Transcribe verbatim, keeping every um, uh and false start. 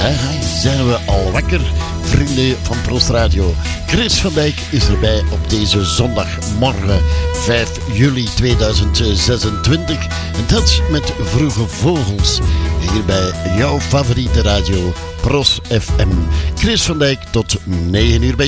Zijn we al wakker, vrienden van Prost Radio? Chris van Dijk is erbij op deze zondagmorgen vijf juli tweeduizend zesentwintig. En dat met Vroege Vogels. Hier bij jouw favoriete radio, Prost F M. Chris van Dijk tot negen uur bij